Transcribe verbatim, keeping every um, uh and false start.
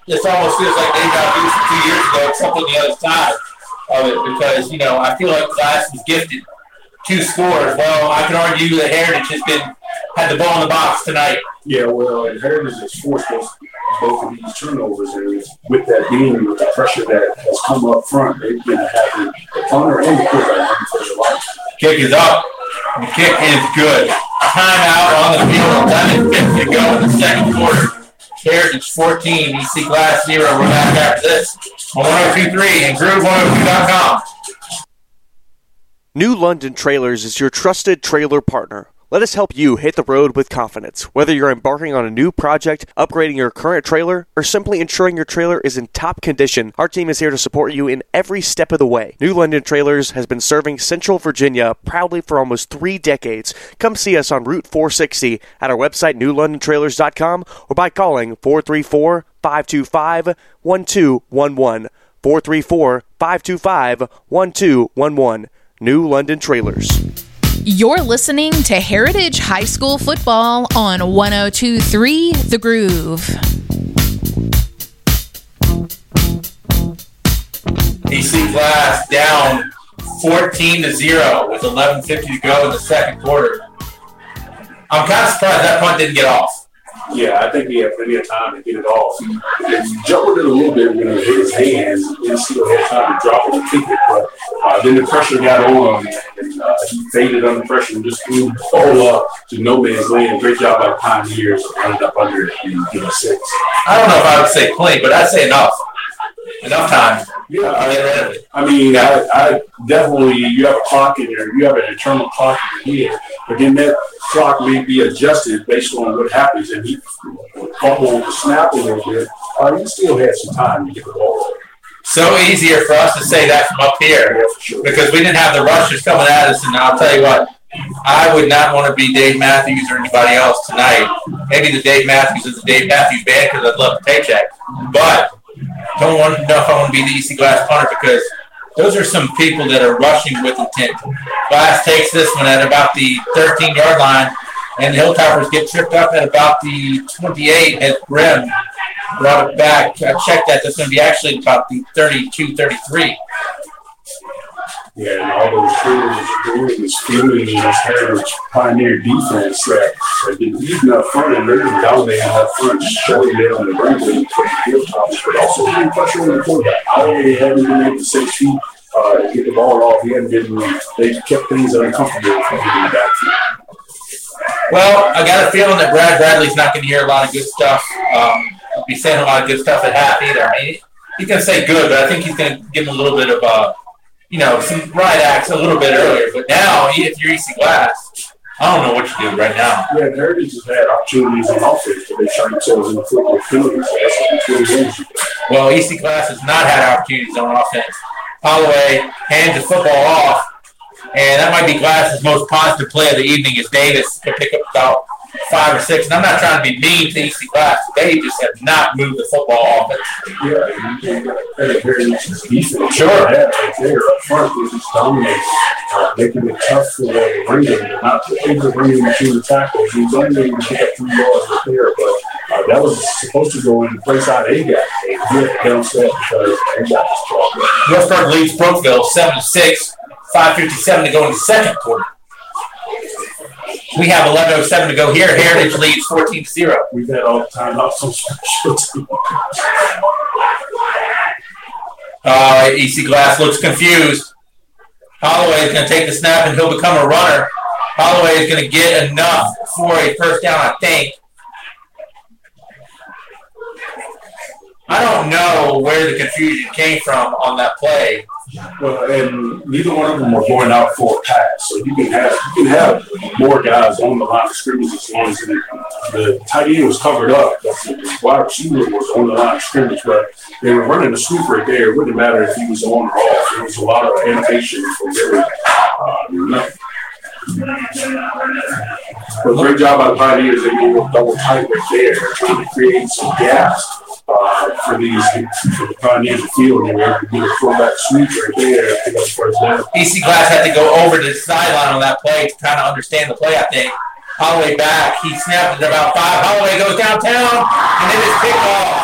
this almost feels like deja vu from two years ago, except on the other side of it, because, you know, I feel like Glass was gifted two scores. Well, I can argue that Heritage has been had the ball in the box tonight. Yeah, well, and Heritage has forced us both of these turnovers, and with that being with the pressure that has come up front, they've been having the punter and the quarterback for the life. Kick is up. The kick is good. Timeout on the field. eleven fifty to go in the second quarter. Heritage fourteen, E C Glass zero. We're back after this on one oh two point three and Groove one oh two dot com. New London Trailers is your trusted trailer partner. Let us help you hit the road with confidence. Whether you're embarking on a new project, upgrading your current trailer, or simply ensuring your trailer is in top condition, our team is here to support you in every step of the way. New London Trailers has been serving Central Virginia proudly for almost three decades. Come see us on Route four sixty at our website, new london trailers dot com, or by calling four three four, five two five, one two one one. four three four, five two five, one two one one. New London Trailers. You're listening to Heritage High School football on one oh two point three The Groove. E C Glass down fourteen to zero with eleven fifty to go in the second quarter. I'm kind of surprised that punt didn't get off. Yeah, I think he had plenty of time to get it off. He juggled it a little bit when it hit his hands. He still had time to drop it and kick it, but uh, then the pressure got on, and uh, he faded under pressure and just threw the ball up to no man's land. Great job by the Pioneers to run it up under it and give a six. I don't know if I would say clean, but I'd say enough. Enough time. Yeah, I, I mean, I, I definitely, you have a clock in there, you have an internal clock in your head, but then that clock may be adjusted based on what happens, and he fumbled the snap a little bit. Uh, he still had some time to get the ball. So easier for us to say that from up here, yeah, for sure. Because we didn't have the rushers coming at us, and I'll tell you what, I would not want to be Dave Matthews or anybody else tonight. Maybe the Dave Matthews is the Dave Matthews band because I'd love the paycheck, but don't want to know if I want to be the E C Glass punter because those are some people that are rushing with intent. Glass takes this one at about the thirteen-yard line, and the Hilltoppers get tripped up at about the twenty-eight as Grimm brought it back. I checked that. That's going to be actually about the thirty-two thirty-three. Yeah, and all those trailers that you're doing is fueling this Heritage Pioneer defense that have been even up front and they're just dominating up front, showing it on the run game for the field tops, but also putting pressure on the quarterback. Not only haven't been able to six feet uh, to get the ball off, he hadn't been, they kept things uncomfortable for him in the backfield. Well, I got a feeling that Brad Bradley's not going to hear a lot of good stuff. Um, he's saying a lot of good stuff at half either. I mean, he's going to say good, but I think he's going to give him a little bit of uh, you know, some right acts a little bit earlier. But now, if you're E C Glass, I don't know what you do right now. Yeah, Heritage has had opportunities on offense, but they shot themselves in the foot with penalties. Well, E C Glass has not had opportunities on offense. Holloway hands the football off, and that might be Glass's most positive play of the evening as Davis can pick up about five or six. And I'm not trying to be mean to E C Glass. They just have not moved the football off it. Yeah, you can't Heritage's defense. Sure. Yeah, right there up front, they just dominate, uh, making it tough for the run game. Not able to bring in between the tackles. He was only able to pick up three yards right there, but uh, that was supposed to go in the place out of A GAP. He had to bounce that because A GAP was trouble. Westburg leads Brookville seven to six, five fifty-seven to go in the second quarter. We have eleven oh seven to go here. Heritage leads fourteen to zero. We've had all the time off some special teams. Uh, E C Glass looks confused. Holloway is going to take the snap and he'll become a runner. Holloway is going to get enough for a first down, I think. I don't know where the confusion came from on that play. Well, and neither one of them were going out for a pass, so you can have you can have more guys on the line of scrimmage as long as the, the tight end was covered up. The wide receiver was on the line of scrimmage, but they were running a sweep right there. It wouldn't matter if he was on or off. There was a lot of animation from there. Uh, nothing. But great job by the Pioneers. They were double tight right there, trying to create some gaps. Uh, for these for the Pioneers to field, and they were able to get a fullback sweep right there. Pick up the first down. E C Glass had to go over to the sideline on that play to kind of understand the play, I think. Holloway back. He snapped it about five. Holloway goes downtown, and then it's picked off.